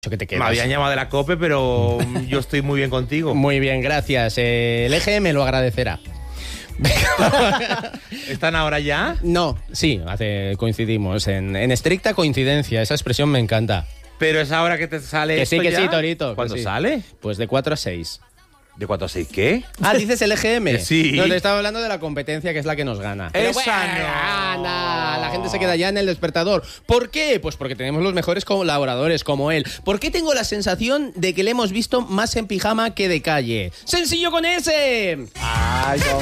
Que te quedas. Me habían llamado de la COPE, pero yo estoy muy bien contigo. Muy bien, gracias. El EGM lo agradecerá. ¿Están ahora ya? No, sí, coincidimos. En estricta coincidencia, esa expresión me encanta. Pero es ahora que te sale. Que sí, esto que ya. sí, Torito. ¿Cuándo sí. sale? Pues de 4 a 6. ¿De 4 a 6 qué? Ah, ¿dices el EGM? Sí. No, te estaba hablando de la competencia, que es la que nos gana. Pero Esa no. anda, la gente se queda ya en el despertador. ¿Por qué? Pues porque tenemos los mejores colaboradores como él. ¿Por qué tengo la sensación de que le hemos visto más en pijama que de calle? ¡Sencillo con ese! ¡Ay,